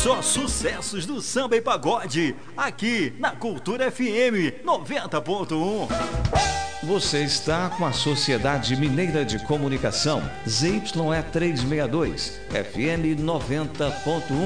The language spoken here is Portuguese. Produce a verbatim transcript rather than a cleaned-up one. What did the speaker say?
Só sucessos do samba e pagode, aqui na Cultura F M noventa ponto um. Você está com a Sociedade Mineira de Comunicação, Z Y E trezentos e sessenta e dois, F M noventa ponto um.